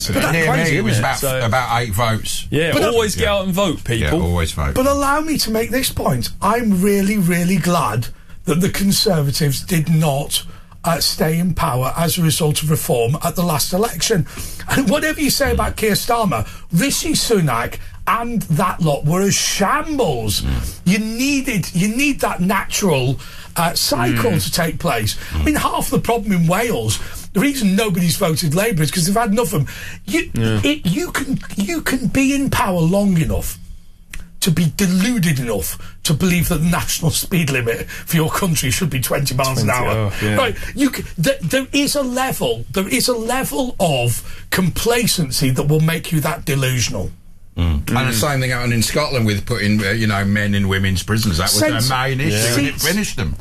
It was about 8 votes. Yeah, but always get out and vote, people. Yeah, always vote. But allow me to make this point. I'm really, really glad that the Conservatives did not stay in power as a result of reform at the last election. And whatever you say about Keir Starmer, Rishi Sunak and that lot were a shambles. You need that natural cycle to take place. I mean, half the problem in Wales, the reason nobody's voted Labour is because they've had enough of them. You can be in power long enough to be deluded enough to believe that the national speed limit for your country should be 20 miles an hour. Right? There is a level of complacency that will make you that delusional. And the same thing happened in Scotland with putting, men in women's prisons. That was their main issue, and it finished them.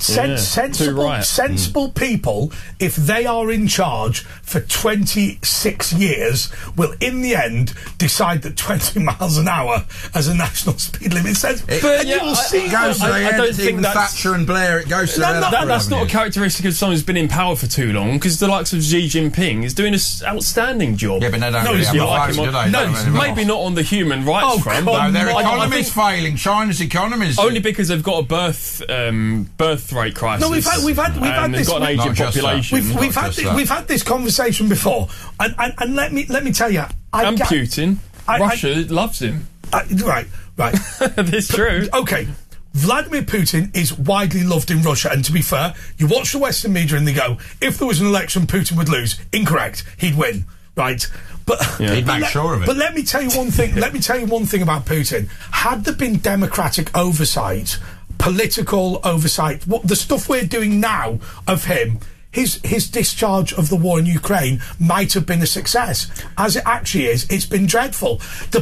Sensible people, if they are in charge for 26 years, will in the end decide that 20 miles an hour as a national speed limit says. But you will see. It goes to the end. Don't think Thatcher and Blair. It goes to that's not a characteristic of someone who's been in power for too long. Because the likes of Xi Jinping is doing an outstanding job. Yeah, but they don't really have a vote, do they? No, maybe not on the human rights front. No, their economy's failing. China's economy's only because they've got a birth rate crisis. No, we've had this. Got an aging population. We've had this conversation before, and let me tell you, Putin, Russia loves him. Right. That's true. Okay. Vladimir Putin is widely loved in Russia, and to be fair, you watch the Western media and they go, if there was an election, Putin would lose. Incorrect. He'd win. Right. But he'd make sure of it. But let me tell you one thing. Let me tell you one thing about Putin. Had there been democratic oversight, political oversight, what the stuff we're doing now of him, his discharge of the war in Ukraine might have been a success. As it actually is, it's been dreadful.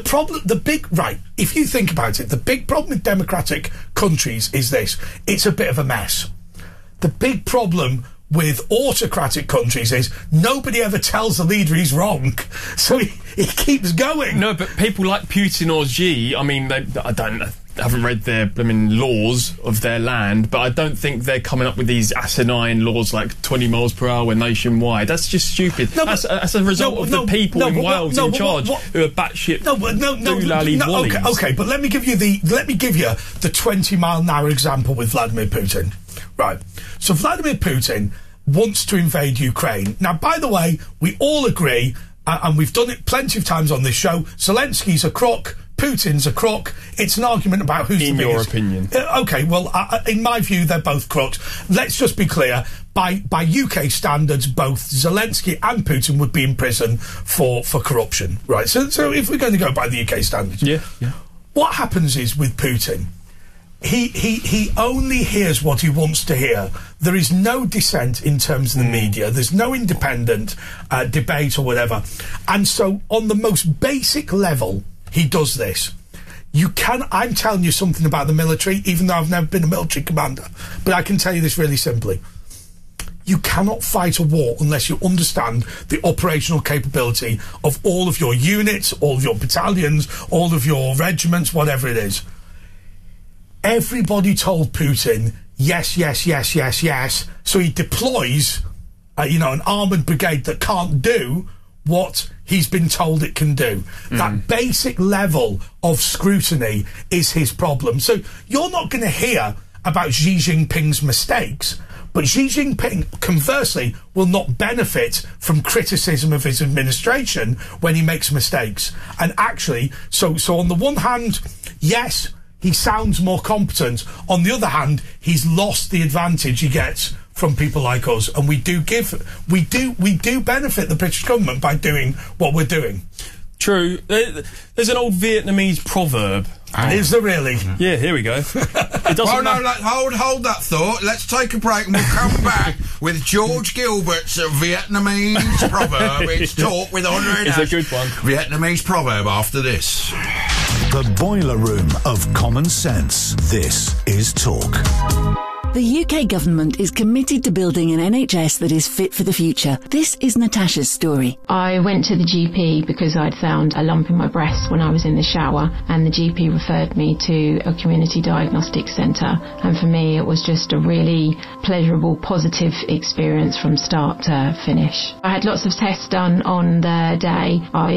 If you think about it, the big problem with democratic countries is this: it's a bit of a mess. The big problem with autocratic countries is nobody ever tells the leader he's wrong, so he keeps going. No, but people like Putin or Xi, I mean, I haven't read their laws of their land, but I don't think they're coming up with these asinine laws like 20 miles per hour nationwide. That's just stupid. That's a result of the people in Wales in charge who are batshit doolally-wallies. Okay, but let me give you the 20 mile an hour example with Vladimir Putin. Right. So Vladimir Putin wants to invade Ukraine. Now, by the way, we all agree, and we've done it plenty of times on this show, Zelensky's a crook, Putin's a crook. It's an argument about who's the biggest. In your opinion. Okay, well, in my view, they're both crooks. Let's just be clear. By UK standards, both Zelensky and Putin would be in prison for corruption. Right. So if we're going to go by the UK standards. Yeah. What happens is with Putin, he only hears what he wants to hear. There is no dissent in terms of the media. There's no independent debate or whatever. And so on the most basic level, he does this. I'm telling you something about the military, even though I've never been a military commander, but I can tell you this really simply. You cannot fight a war unless you understand the operational capability of all of your units, all of your battalions, all of your regiments, whatever it is. Everybody told Putin, yes. So he deploys, an armoured brigade that can't do what he's been told it can do. That basic level of scrutiny is his problem. So you're not going to hear about Xi Jinping's mistakes, but Xi Jinping, conversely, will not benefit from criticism of his administration when he makes mistakes. And actually, so on the one hand, yes, he sounds more competent. On the other hand, he's lost the advantage he gets from people like us, and we do benefit the British government by doing what we're doing. True. There's an old Vietnamese proverb. Is there really? Yeah, here we go. Hold that thought. Let's take a break and we'll come back with George Gilbert's Vietnamese proverb. It's Talk with Andre Nash. It's a good one. Vietnamese proverb after this. The boiler room of common sense. This is Talk. The UK government is committed to building an NHS that is fit for the future. This is Natasha's story. I went to the GP because I'd found a lump in my breast when I was in the shower, and the GP referred me to a community diagnostic centre. And for me, it was just a really pleasurable, positive experience from start to finish. I had lots of tests done on the day. I